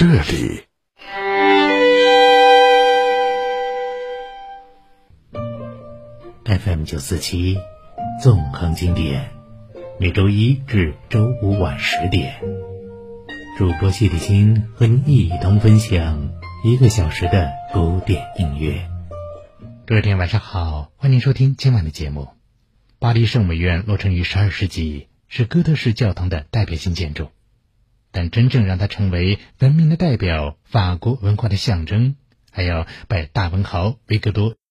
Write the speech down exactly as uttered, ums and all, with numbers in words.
这里。 F M 九四七，纵横经典，每周一至周五晚十点，主播谢立新和您一同分享一个小时的古典音乐。各位听友晚上好，欢迎收听今晚的节目。巴黎圣母院落成于十二世纪，是哥德式教堂的代表性建筑，但真正让它成为文明的代表、法国文化的象征，还要拜大文豪维克多